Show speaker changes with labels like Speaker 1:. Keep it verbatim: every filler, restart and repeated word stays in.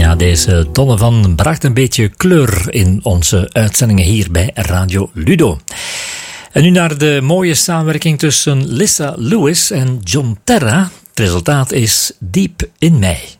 Speaker 1: Ja, deze Donovan bracht een beetje kleur in onze uitzendingen hier bij Radio Ludo. En nu naar de mooie samenwerking tussen Lissa Lewis en John Terra. Het resultaat is Diep in Mij.